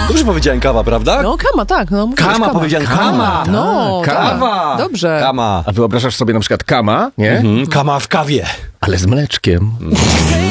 Dobrze powiedziałem kawa, prawda? No, kama, tak. No, mówisz, Kama, powiedziałem kama. No, Kawa. tak. Dobrze. Kama. A wyobrażasz sobie na przykład kama, nie? Kama w kawie. Ale z mleczkiem.